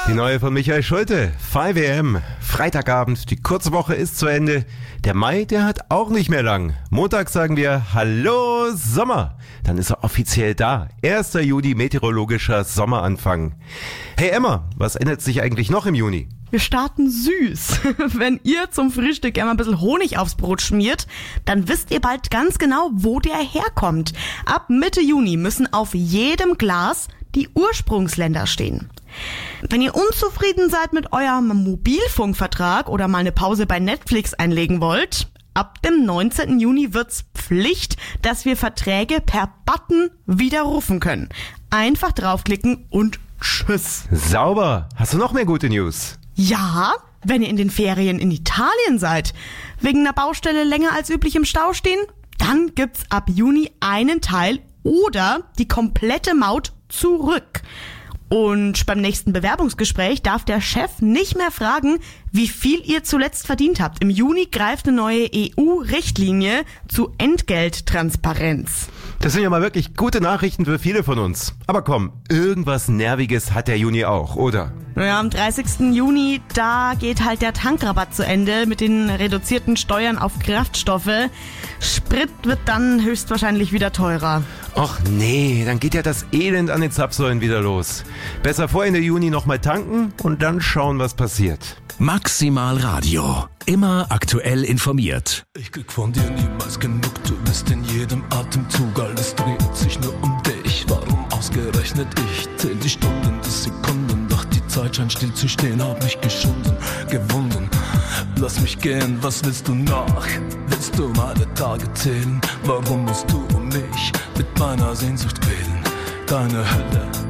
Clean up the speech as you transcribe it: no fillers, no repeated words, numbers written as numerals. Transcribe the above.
Die neue von Michael Schulte, 5 AM, Freitagabend, die Kurzwoche ist zu Ende. Der Mai, der hat auch nicht mehr lang. Montag sagen wir Hallo Sommer. Dann ist er offiziell da. 1. Juni, meteorologischer Sommeranfang. Hey Emma, was ändert sich eigentlich noch im Juni? Wir starten süß. Wenn ihr zum Frühstück gerne mal ein bisschen Honig aufs Brot schmiert, dann wisst ihr bald ganz genau, wo der herkommt. Ab Mitte Juni müssen auf jedem Glas die Ursprungsländer stehen. Wenn ihr unzufrieden seid mit eurem Mobilfunkvertrag oder mal eine Pause bei Netflix einlegen wollt, ab dem 19. Juni wird's Pflicht, dass wir Verträge per Button widerrufen können. Einfach draufklicken und tschüss. Sauber. Hast du noch mehr gute News? Ja, wenn ihr in den Ferien in Italien seid, wegen einer Baustelle länger als üblich im Stau stehen, dann gibt's ab Juni einen Teil oder die komplette Maut zurück. Und beim nächsten Bewerbungsgespräch darf der Chef nicht mehr fragen, wie viel ihr zuletzt verdient habt. Im Juni greift eine neue EU-Richtlinie zu Entgelttransparenz. Das sind ja mal wirklich gute Nachrichten für viele von uns. Aber komm, irgendwas Nerviges hat der Juni auch, oder? Naja, am 30. Juni, da geht halt der Tankrabatt zu Ende mit den reduzierten Steuern auf Kraftstoffe. Sprit wird dann höchstwahrscheinlich wieder teurer. Och nee, dann geht ja das Elend an den Zapfsäulen wieder los. Besser vor Ende Juni nochmal tanken und dann schauen, was passiert. Maximal Radio. Immer aktuell informiert. Ich krieg von dir niemals genug, du bist in jedem Atemzug, alles dreht sich nur um dich. Warum ausgerechnet ich? Zähl die Stunden, die Sekunden, doch die Zeit scheint still zu stehen, hab mich geschunden, gewunden. Lass mich gehen, was willst du noch? Willst du meine Tage zählen? Warum musst du um mich mit meiner Sehnsucht quälen? Deine Hölle